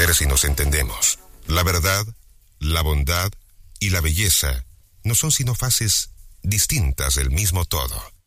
ver si nos entendemos. La verdad, la bondad y la belleza no son sino fases distintas del mismo todo.